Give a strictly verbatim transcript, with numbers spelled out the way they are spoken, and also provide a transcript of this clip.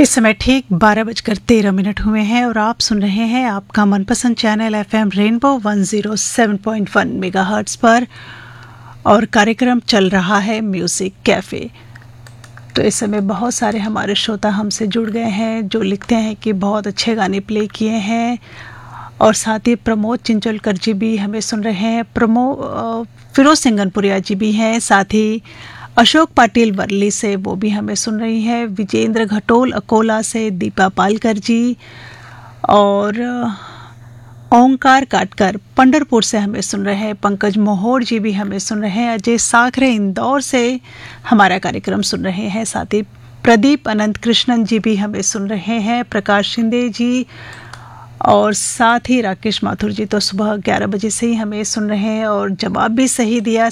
इस समय ठीक बारह बजकर तेरह मिनट हुए हैं और आप सुन रहे हैं आपका मनपसंद channel FM rainbow one zero seven point one megahertz पर और कार्यक्रम चल रहा है म्यूज़िक कैफ़े। तो इस समय बहुत सारे हमारे श्रोता हमसे जुड़ गए हैं जो लिखते हैं कि बहुत अच्छे गाने प्ले किए हैं और साथ ही प्रमोद चिंचोलकर जी भी हमें सुन रहे हैं, प्रमो फिरोज सिंगनपुरिया जी भी हैं, साथ ही अशोक पाटिल वर्ली से वो भी हमें सुन रही है, विजेंद्र घटोल अकोला से दीपा पालकर जी और ओंकार काटकर पंडरपुर से हमें सुन रहे हैं, पंकज मोहोर जी भी हमें सुन रहे हैं, अजय साखरे इंदौर से हमारा कार्यक्रम सुन रहे हैं, साथ ही प्रदीप अनंत कृष्णन जी भी हमें सुन रहे हैं, प्रकाश शिंदे जी और साथ ही राकेश माथुर जी तो सुबह ग्यारह बजे से ही हमें सुन रहे हैं और जवाब भी सही दिया।